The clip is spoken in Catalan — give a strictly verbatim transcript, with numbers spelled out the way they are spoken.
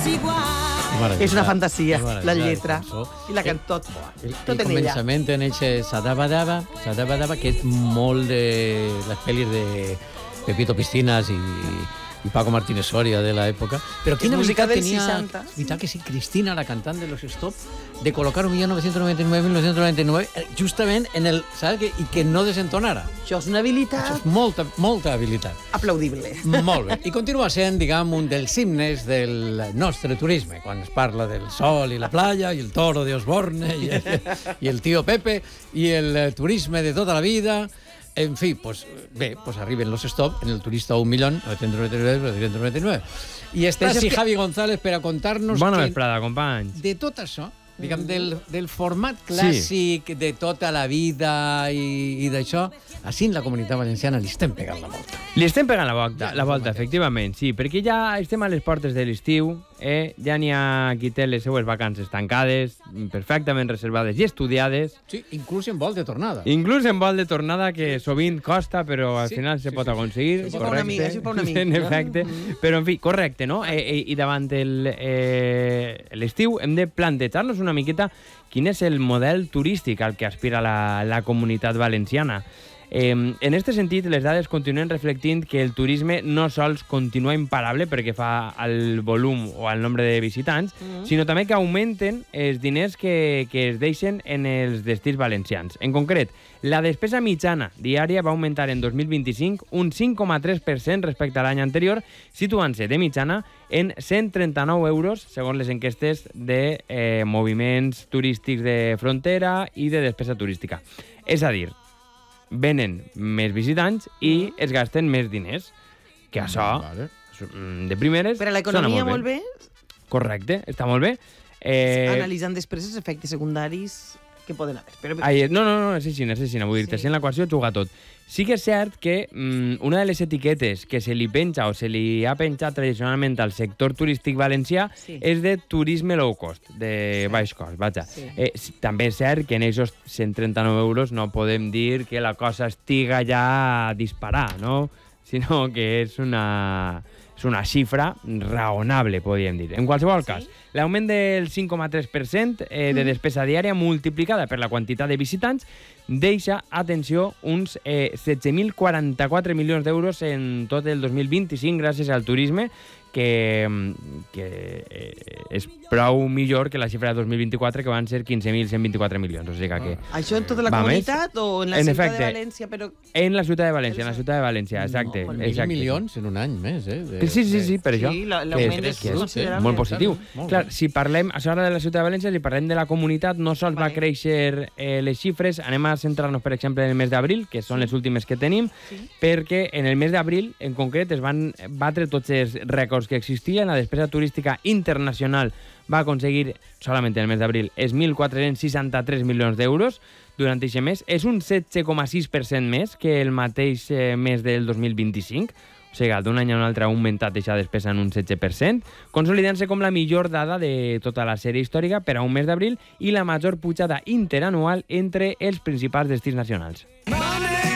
És una fantasia, la lletra i la cançó. El, tot el en ella. començament en eixe Sadabadaba, Sadabadaba, que és molt de les pel·lis de Pepito Piscinas i, i Paco Martínez Soria de l'època. Però quina música habilitat dels tenia... seixanta. Veritat que sí, Cristina, la cantant de Los Stop, de col·locar-ho mil nou-cents noranta-nou mil nou-cents noranta-nou justament en el... Saps? Que, I que no desentonara. Això és una habilitat... Això és molta, molta habilitat. Aplaudible. Molt bé. I continua sent, diguem, un dels himnes del nostre turisme, quan es parla del sol i la playa, i el toro de Osborne, i el, i el tío Pepe, i el turisme de tota la vida. En fi, pues, bé, pues arriben los stop en el turista un millón novecientos noventa y nueve novecientos noventa y nueve. I està així Javi González per a contar-nos... Bona que vesprada, companys. de tot això, diguem, del, del format clàssic, sí, de tota la vida i, i d'això, així en la Comunitat Valenciana li estem pegant la volta. Li estem pegant la volta, la volta, efectivament, sí, perquè ja estem a les portes de l'estiu, eh? Ja n'hi ha qui té les seues vacances tancades, perfectament reservades i estudiades. Sí, inclús en vol de tornada. Inclús en vol de tornada, que sovint costa, però al Sí, final se sí, pot sí, sí. aconseguir. Això fa un amic, això fa un amic. En efecte. Però, en fi, correcte, no? Eh, eh, I davant el, eh, l'estiu hem de plantejar-nos una miqueta quin és el model turístic al que aspira la, la Comunitat Valenciana. Eh, en aquest sentit, les dades continuen reflectint que el turisme no sols continua imparable perquè fa al volum o al nombre de visitants, mm-hmm. sinó també que augmenten els diners que, que es deixen en els destins valencians. En concret, la despesa mitjana diària va augmentar en dos mil vint-i-cinc un cinc coma tres per cent respecte a l'any anterior, situant-se de mitjana en cent trenta-nou euros, segons les enquestes de eh, moviments turístics de frontera i de despesa turística. És a dir, venen més visitants i es gasten més diners. Que això, Vale. de primeres, Per a sona l'economia molt bé, Correcte, està molt bé. Eh, analitzant després els efectes secundaris que poden haver. Però... ai, no, no, no, és així, és així. Vull dir-te, Sí. si en l'equació juga tot. Sí que és cert que mm, una de les etiquetes que se li penja o se li ha penjat tradicionalment al sector turístic valencià Sí. és de turisme low cost, de Sí. baix cost, vaja. Sí. Eh, també és cert que en aquests cent trenta-nou euros no podem dir que la cosa estiga ja a disparar, no? Sinó que és una, és una xifra raonable, podríem dir. En qualsevol Sí. cas, l'augment del cinc coma tres per cent eh, de despesa diària multiplicada per la quantitat de visitants deixa, atenció, uns eh, setze mil quaranta-quatre milions d'euros en tot el dos mil vint-i-cinc gràcies al turisme, que, que eh, és prou millor que la xifra de dos mil vint-i-quatre, que van ser quinze mil cent vint-i-quatre milions. O sigui que... Això en tota la Va comunitat més? o en la En ciutat efecte. de València? Però... En la ciutat de València, en la ciutat de València, exacte. No, Mil exacte. milions en un any més, eh? De, Sí, sí, sí, per això. Sí, la- Que l'augment és- és que és considerable. molt positiu. Molt Clar, bé. si parlem, a l'hora de la ciutat de València, si parlem de la comunitat, no sols va Vale. créixer eh, les xifres, anem a centrar-nos, per exemple, en el mes d'abril, que són les últimes que tenim, Sí. perquè en el mes d'abril, en concret, es van batre tots els rècords que existien. La despesa turística internacional va aconseguir, solament en el mes d'abril, els mil quatre-cents seixanta-tres milions d'euros durant aquest mes. És un setze coma sis per cent més que el mateix eh, mes del dos mil vint-i-cinc. O sigui, d'un any a un altre ha augmentat aquesta despesa en un setze per cent, consolidant-se com la millor dada de tota la sèrie històrica per a un mes d'abril i la major pujada interanual entre els principals destins nacionals.